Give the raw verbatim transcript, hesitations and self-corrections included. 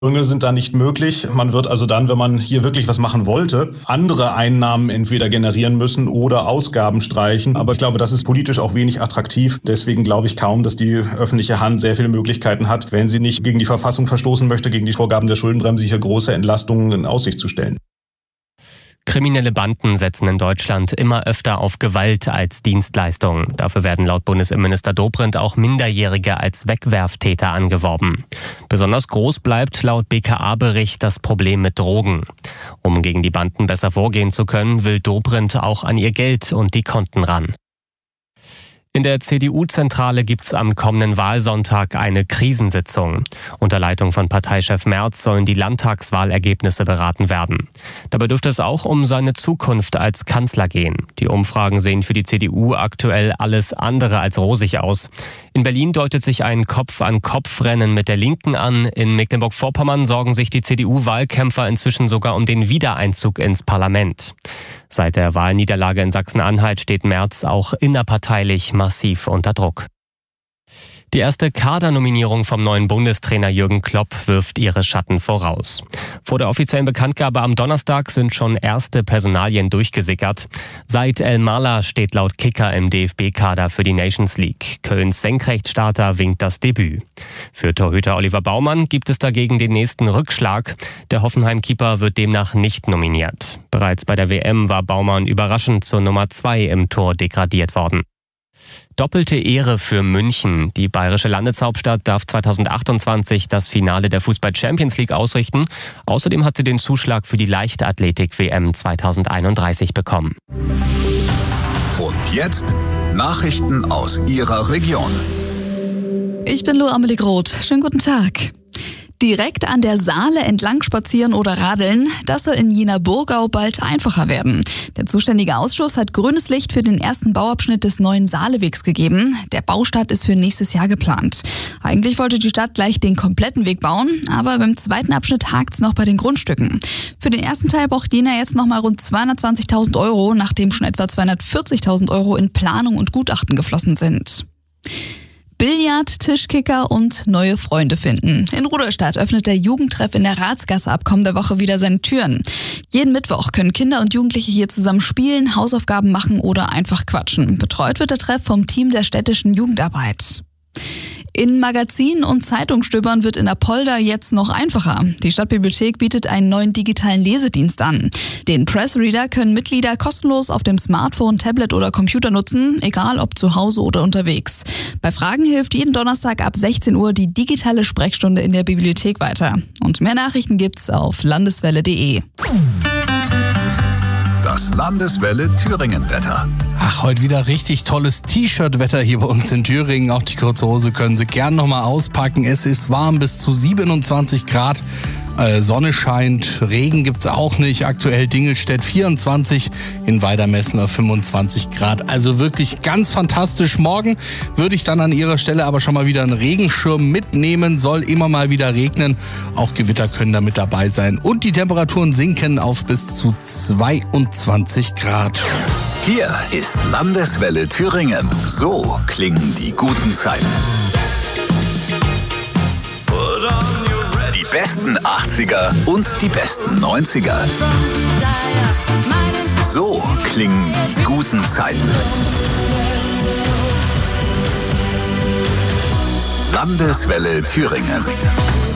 Sprünge sind da nicht möglich. Man wird also dann, wenn man hier wirklich was machen wollte, andere Einnahmen entweder generieren müssen oder Ausgaben streichen. Aber ich glaube, das ist politisch auch wenig attraktiv. Deswegen glaube ich kaum, dass die öffentliche Hand sehr viele Möglichkeiten hat, wenn sie nicht gegen die Verfassung verstoßen möchte, gegen die Vorgaben der Schuldenbremse, hier große Entlastungen in Aussicht zu stellen. Kriminelle Banden setzen in Deutschland immer öfter auf Gewalt als Dienstleistung. Dafür werden laut Bundesinnenminister Dobrindt auch Minderjährige als Wegwerftäter angeworben. Besonders groß bleibt laut B K A-Bericht das Problem mit Drogen. Um gegen die Banden besser vorgehen zu können, will Dobrindt auch an ihr Geld und die Konten ran. In der C D U-Zentrale gibt's am kommenden Wahlsonntag eine Krisensitzung. Unter Leitung von Parteichef Merz sollen die Landtagswahlergebnisse beraten werden. Dabei dürfte es auch um seine Zukunft als Kanzler gehen. Die Umfragen sehen für die C D U aktuell alles andere als rosig aus. In Berlin deutet sich ein Kopf-an-Kopf-Rennen mit der Linken an. In Mecklenburg-Vorpommern sorgen sich die C D U-Wahlkämpfer inzwischen sogar um den Wiedereinzug ins Parlament. Seit der Wahlniederlage in Sachsen-Anhalt steht Merz auch innerparteilich massiv unter Druck. Die erste Kadernominierung vom neuen Bundestrainer Jürgen Klopp wirft ihre Schatten voraus. Vor der offiziellen Bekanntgabe am Donnerstag sind schon erste Personalien durchgesickert. Said El-Mala steht laut Kicker im D F B-Kader für die Nations League. Kölns Senkrechtstarter winkt das Debüt. Für Torhüter Oliver Baumann gibt es dagegen den nächsten Rückschlag. Der Hoffenheim-Keeper wird demnach nicht nominiert. Bereits bei der W M war Baumann überraschend zur Nummer zwei im Tor degradiert worden. Doppelte Ehre für München. Die bayerische Landeshauptstadt darf zweitausendachtundzwanzig das Finale der Fußball-Champions League ausrichten. Außerdem hat sie den Zuschlag für die Leichtathletik-W M zweitausendeinunddreißig bekommen. Und jetzt Nachrichten aus Ihrer Region. Ich bin Lu Amelie Groth. Schönen guten Tag. Direkt an der Saale entlang spazieren oder radeln, das soll in Jena-Burgau bald einfacher werden. Der zuständige Ausschuss hat grünes Licht für den ersten Bauabschnitt des neuen Saalewegs gegeben. Der Baustart ist für nächstes Jahr geplant. Eigentlich wollte die Stadt gleich den kompletten Weg bauen, aber beim zweiten Abschnitt hakt's noch bei den Grundstücken. Für den ersten Teil braucht Jena jetzt noch mal rund zweihundertzwanzigtausend Euro, nachdem schon etwa zweihundertvierzigtausend Euro in Planung und Gutachten geflossen sind. Billard, Tischkicker und neue Freunde finden. In Rudolstadt öffnet der Jugendtreff in der Ratsgasse ab kommender Woche wieder seine Türen. Jeden Mittwoch können Kinder und Jugendliche hier zusammen spielen, Hausaufgaben machen oder einfach quatschen. Betreut wird der Treff vom Team der städtischen Jugendarbeit. In Magazinen und Zeitungsstöbern wird in Apolda jetzt noch einfacher. Die Stadtbibliothek bietet einen neuen digitalen Lesedienst an. Den Pressreader können Mitglieder kostenlos auf dem Smartphone, Tablet oder Computer nutzen, egal ob zu Hause oder unterwegs. Bei Fragen hilft jeden Donnerstag ab sechzehn Uhr die digitale Sprechstunde in der Bibliothek weiter. Und mehr Nachrichten gibt's auf landeswelle punkt de. Das Landeswelle Thüringen-Wetter. Ach, heute wieder richtig tolles T-Shirt-Wetter hier bei uns in Thüringen. Auch die kurze Hose können Sie gern nochmal auspacken. Es ist warm bis zu siebenundzwanzig Grad. Äh, Sonne scheint, Regen gibt's auch nicht. Aktuell Dingelstedt vierundzwanzig, in Weidermessner fünfundzwanzig Grad. Also wirklich ganz fantastisch. Morgen würde ich dann an Ihrer Stelle aber schon mal wieder einen Regenschirm mitnehmen. Soll immer mal wieder regnen. Auch Gewitter können da mit dabei sein. Und die Temperaturen sinken auf bis zu zweiundzwanzig Grad. Hier ist Landeswelle Thüringen. So klingen die guten Zeiten. Die besten achtziger und die besten neunziger. So klingen die guten Zeiten. Landeswelle Thüringen.